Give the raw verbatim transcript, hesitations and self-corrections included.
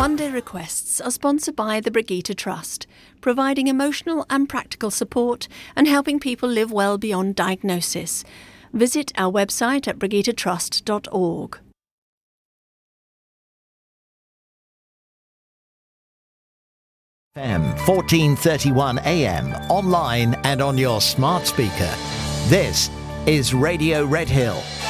Monday Requests are sponsored by the Brigitte Trust, providing emotional and practical support and helping people live well beyond diagnosis. Visit our website at brigitte trust dot org. F M fourteen thirty-one A M, online and on your smart speaker. This is Radio Red Hill.